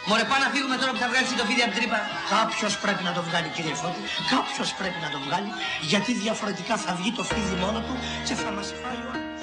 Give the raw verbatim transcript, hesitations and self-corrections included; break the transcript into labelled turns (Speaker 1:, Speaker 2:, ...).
Speaker 1: Μωρέ, πάμε να φύγουμε τώρα που θα βγάλει το φίδι από τρύπα.
Speaker 2: Κάποιος πρέπει να το βγάλει, κύριε Φώτη. Κάποιος πρέπει να το βγάλει, γιατί διαφορετικά θα βγει το φίδι μόνο του και θα μας φάει ο...